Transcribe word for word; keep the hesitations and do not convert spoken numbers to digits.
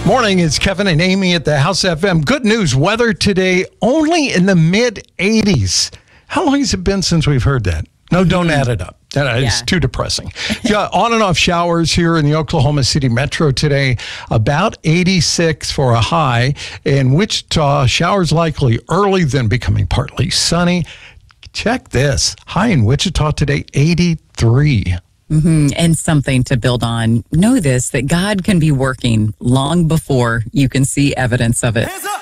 Morning, it's Kevin and Amy at the House F M. Good news, weather today only in the mid eighties. How long has it been since we've heard that? No, don't add it up. That is Yeah. too depressing. Yeah, on and off showers here in the Oklahoma City metro today. About eighty-six for a high. In Wichita, showers likely early, then becoming partly sunny. Check this. High in Wichita today, eighty-three. Mm-hmm. And something to build on. Know this, that God can be working long before you can see evidence of it. Hands up!